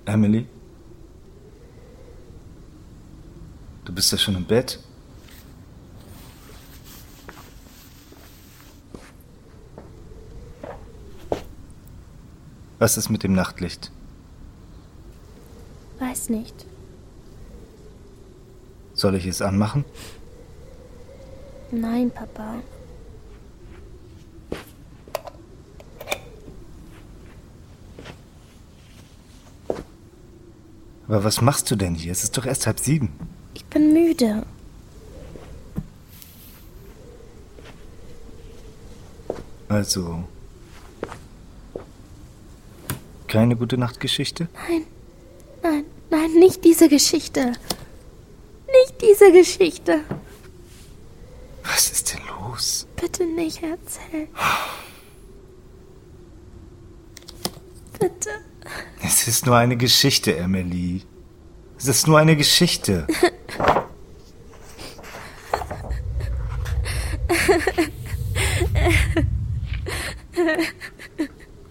Emily? Du bist ja schon im Bett? Was ist mit dem Nachtlicht? Weiß nicht. Soll ich es anmachen? Nein, Papa. Aber was machst du denn hier? Es ist doch erst 6:30. Ich bin müde. Also, keine gute Nachtgeschichte? Nein, nicht diese Geschichte. Nicht diese Geschichte. Was ist denn los? Bitte nicht erzählen. Bitte. Es ist nur eine Geschichte, Emily. Es ist nur eine Geschichte.